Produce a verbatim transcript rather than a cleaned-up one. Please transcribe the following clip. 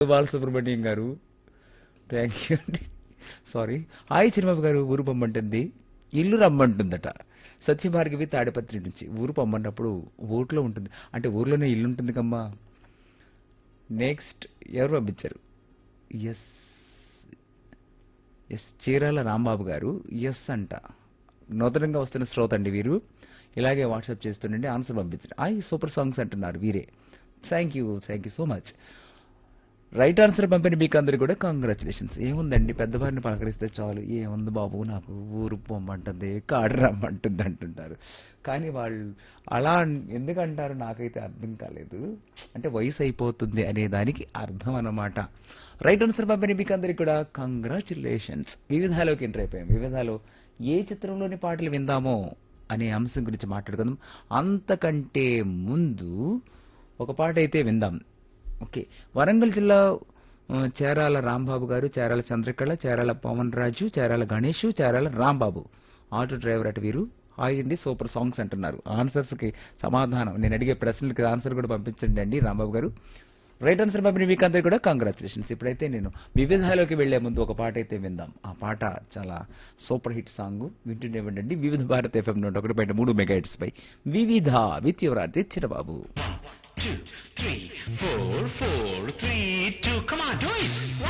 బాలసుబ్రహ్మణ్యం గారు thank you అండి. Sorry. Hi Chirubabu గారు, ఊరు పొమ్మంటుంది, ఇల్లు రమ్మంటుందట. సత్యభార్గవి తాడిపత్రి నుంచి. ఊరు పొమ్మన్నప్పుడు ఊర్లో ఉంటుంది అంటే ఊర్లోనే ఇల్లు ఉంటుంది కమ్మా. నెక్స్ట్ ఎవరు పంపించారు? ఎస్ ఎస్ చీరాల రాంబాబు గారు. ఎస్ అంట. నూతనంగా వస్తున్న శ్రోత అండి వీరు. ఇలాగే వాట్సాప్ చేస్తుండండి, ఆన్సర్ పంపించండి. ఐ సూపర్ సాంగ్స్ అంటున్నారు వీరే. Thank you thank you so much. Right answer పంపిన మీకు అందరికి కూడా కంగ్రాచులేషన్స్. ఏముందండి, పెద్దవారిని పలకరిస్తే చాలు. ఏముంది బాబు, నాకు ఊరు పొమ్మంటుంది, కాడు రమ్మంటుంది అంటుంటారు. కానీ వాళ్ళు అలా ఎందుకంటారు నాకైతే అర్థం కాలేదు. అంటే వయసు అయిపోతుంది అనే దానికి అర్థం అన్నమాట. రైట్ ఆన్సర్ పంపిన మీకు అందరికి కూడా కంగ్రాచులేషన్స్. వివిధాలోకి ఎంటర్ అయిపోయాం. వివిధాలో ఏ చిత్రంలోని పాటలు విందామో అనే అంశం గురించి మాట్లాడుకుందాం. అంతకంటే ముందు ఒక పాట అయితే విందాం. ఓకే. వరంగల్ జిల్లా ఆ, చేరాల రాంబాబు గారు, చేరాల చంద్రకళ, చేరాల పవన్ రాజు, చేరాల గణేష్, చేరాల రాంబాబు ఆటో డ్రైవర్ అటు వీరు. హాయ్ అండి, సూపర్ సాంగ్స్ అంటున్నారు. ఆన్సర్స్ కి సమాధానం, నేను అడిగే ప్రశ్నలకి ఆన్సర్ కూడా పంపించండి అండి రాంబాబు గారు. రైట్ ఆన్సర్ పంపిన మీకు అందరికీ కూడా కంగ్రాచులేషన్స్. ఇప్పుడైతే నేను వివిధాలోకి వెళ్లే ముందు ఒక పాట అయితే విందాం. ఆ పాట చాలా సూపర్ హిట్ సాంగ్. వింటుండే ఉండండి వివిధ భారత్ ఎఫ్ఎం నూట ఒకటి పాయింట్ మూడు మెగా హిట్స్ పై వివిధ with Yuvraj Chirababu. Two, three, four, four, three, two. Come on, do it.